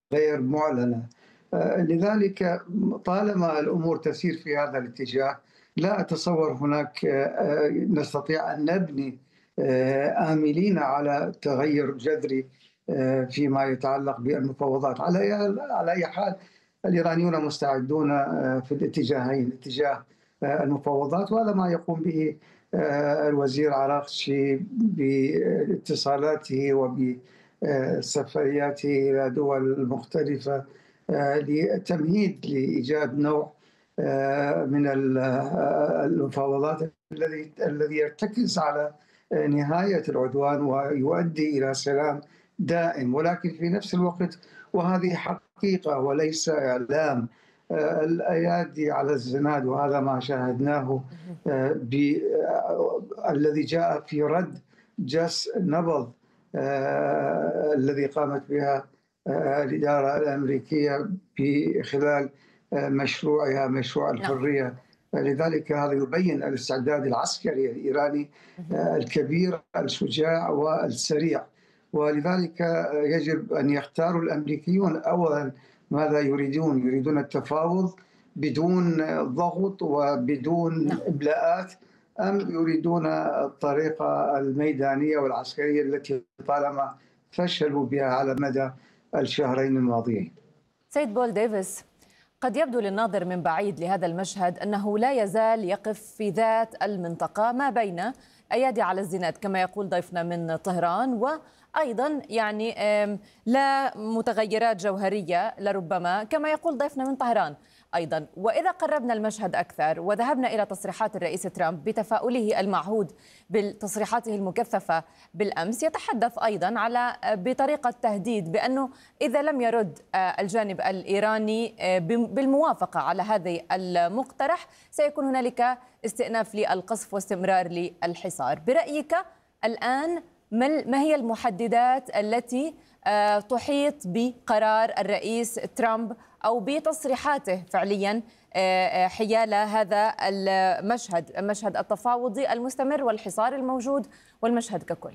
غير معلنة. لذلك طالما الأمور تسير في هذا الاتجاه لا أتصور هناك نستطيع أن نبني آملين على تغير جذري فيما يتعلق بالمفاوضات. على أي حال الإيرانيون مستعدون في الاتجاهين، اتجاه المفاوضات، وهذا ما يقوم به الوزير عراقچي باتصالاته وبسفرياته إلى دول مختلفة لتمهيد لإيجاد نوع من المفاوضات الذي يرتكز على نهاية العدوان ويؤدي إلى سلام دائم. ولكن في نفس الوقت، وهذه حقيقة وليس إعلام، الأيادي على الزناد، وهذا ما شاهدناه الذي جاء في رد جس نبض الذي قامت بها الإدارة الأمريكية في خلال مشروعها، مشروع الحرية. لذلك هذا يبين الاستعداد العسكري الإيراني الكبير الشجاع والسريع. ولذلك يجب أن يختاروا الأمريكيون أولا ماذا يريدون. يريدون التفاوض بدون ضغط وبدون إبلاءات، أم يريدون الطريقة الميدانية والعسكرية التي طالما فشلوا بها على مدى الشهرين الماضيين؟ سيد بول ديفيس، قد يبدو للناظر من بعيد لهذا المشهد أنه لا يزال يقف في ذات المنطقة ما بين أيادي على الزناد كما يقول ضيفنا من طهران، وأيضا يعني لا متغيرات جوهرية لربما كما يقول ضيفنا من طهران أيضا. وإذا قربنا المشهد أكثر وذهبنا إلى تصريحات الرئيس ترامب بتفاؤله المعهود بتصريحاته المكثفة بالأمس، يتحدث أيضا على بطريقة تهديد بأنه إذا لم يرد الجانب الإيراني بالموافقة على هذا المقترح سيكون هنالك استئناف للقصف واستمرار للحصار. برأيك الآن ما هي المحددات التي تحيط بقرار الرئيس ترامب أو بتصريحاته فعليا حيال هذا المشهد التفاوضي المستمر والحصار الموجود والمشهد ككل؟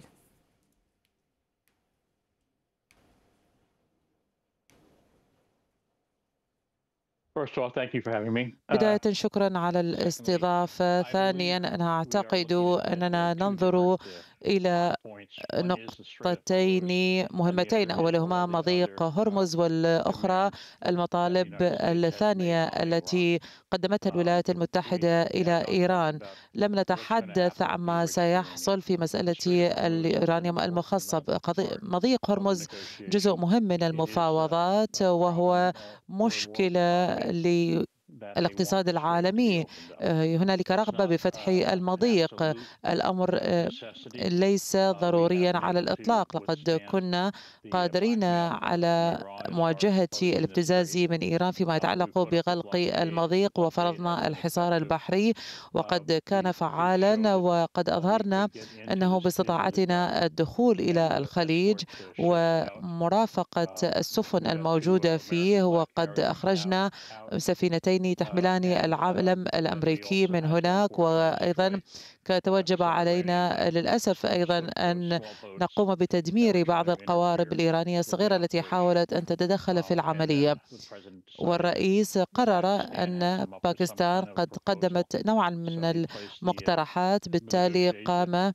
بداية شكرا على الاستضافة. ثانيا أنا أعتقد أننا ننظر إلى نقطتين مهمتين، أولهما مضيق هرمز والأخرى المطالب الثانية التي قدمتها الولايات المتحدة إلى إيران. لم نتحدث عما سيحصل في مسألة اليورانيوم المخصب. مضيق هرمز جزء مهم من المفاوضات وهو مشكلة للاقتصاد العالمي. هنالك رغبة بفتح المضيق. الأمر ليس ضروريا على الإطلاق. لقد كنا قادرين على مواجهة الابتزاز من إيران فيما يتعلق بغلق المضيق، وفرضنا الحصار البحري وقد كان فعالا، وقد أظهرنا أنه باستطاعتنا الدخول إلى الخليج ومرافقة السفن الموجودة فيه، وقد أخرجنا سفينتين تحملان العلم الأمريكي من هناك. وأيضا توجب علينا للأسف أيضا أن نقوم بتدمير بعض القوارب الإيرانية الصغيرة التي حاولت أن تتدخل في العملية. والرئيس قرر أن باكستان قد قدمت نوعا من المقترحات، بالتالي قام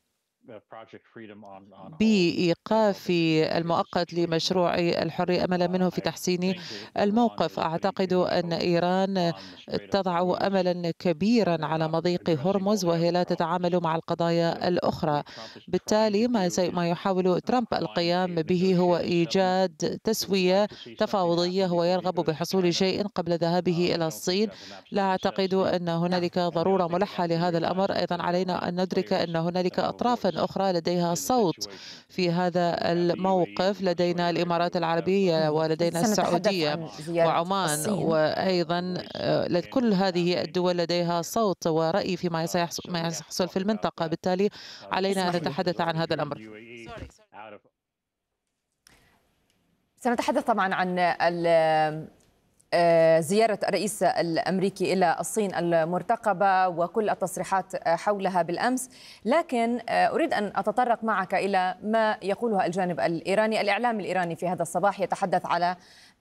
بإيقاف المؤقت لمشروع الحرية أملا منه في تحسين الموقف. أعتقد أن إيران تضع أملا كبيرا على مضيق هرمز وهي لا تتعامل مع القضايا الأخرى. بالتالي ما يحاول ترامب القيام به هو إيجاد تسوية تفاوضية. هو يرغب بحصول شيء قبل ذهابه إلى الصين. لا أعتقد أن هنالك ضرورة ملحة لهذا الأمر. أيضا علينا أن ندرك أن هنالك أطراف أخرى لديها صوت في هذا الموقف. لدينا الإمارات العربية ولدينا السعودية وعمان، وأيضا كل هذه الدول لديها صوت ورأي فيما سيحصل في المنطقة. بالتالي علينا أن نتحدث عن هذا الأمر. سنتحدث طبعا عن زيارة الرئيس الأمريكي إلى الصين المرتقبة وكل التصريحات حولها بالأمس، لكن أريد أن أتطرق معك إلى ما يقوله الجانب الإيراني. الإعلام الإيراني في هذا الصباح يتحدث على